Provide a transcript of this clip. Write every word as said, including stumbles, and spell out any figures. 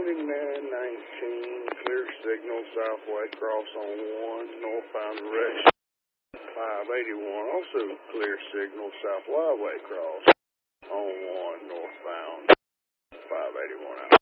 seventy-nine nineteen, clear signal, Southway cross on one, northbound direction, five eighty-one. Also clear signal, South Wildway cross on one, northbound, five eighty-one.